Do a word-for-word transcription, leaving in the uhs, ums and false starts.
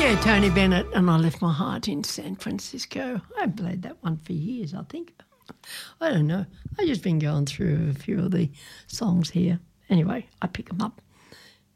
Yeah, Tony Bennett, and I left my heart in San Francisco. I played that one for years, I think. I don't know. I've just been going through a few of the songs here. Anyway, I pick them up.